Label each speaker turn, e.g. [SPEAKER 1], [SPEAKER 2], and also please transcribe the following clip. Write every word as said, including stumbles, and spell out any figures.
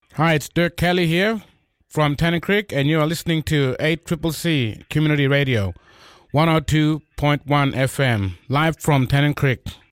[SPEAKER 1] Hi, it's Dirk Kelly here from Tennant Creek, and you are listening to eight C C C Community Radio, one oh two point one F M, live from Tennant Creek.